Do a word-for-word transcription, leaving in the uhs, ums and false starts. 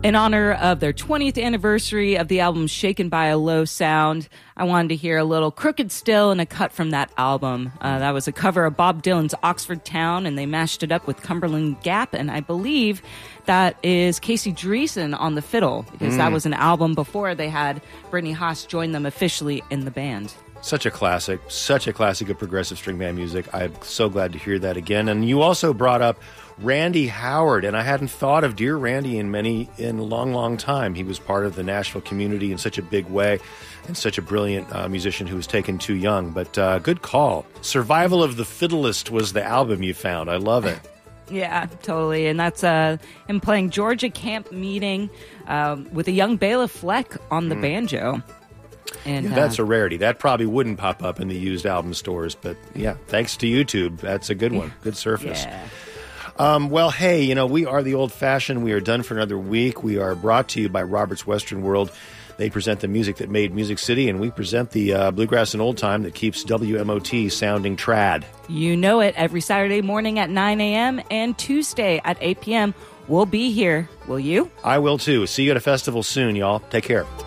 In honor of their twentieth anniversary of the album Shaken by a Low Sound, I wanted to hear a little Crooked Still and a cut from that album. Uh, that was a cover of Bob Dylan's Oxford Town, and they mashed it up with Cumberland Gap, and I believe that is Casey Dreesen on the fiddle, because mm. that was an album before they had Brittany Haas join them officially in the band. Such a classic, such a classic of progressive string band music. I'm so glad to hear that again. And you also brought up Randy Howard, and I hadn't thought of Dear Randy in many, in a long, long time. He was part of the Nashville community in such a big way, and such a brilliant uh, musician who was taken too young. But uh, good call. Survival of the Fiddlist was the album you found. I love it. Yeah, totally. And that's uh, him playing Georgia Camp Meeting uh, with a young Bela Fleck on the mm. banjo. And, yeah, that's uh, a rarity. That probably wouldn't pop up in the used album stores, but yeah, thanks to YouTube, that's a good one. Good surface. Yeah. Um, well, hey, you know, we are the old-fashioned. We are done for another week. We are brought to you by Robert's Western World. They present the music that made Music City, and we present the uh, bluegrass and old time that keeps W M O T sounding trad. You know it. Every Saturday morning at nine a.m. and Tuesday at eight p.m. We'll be here. Will you? I will, too. See you at a festival soon, y'all. Take care.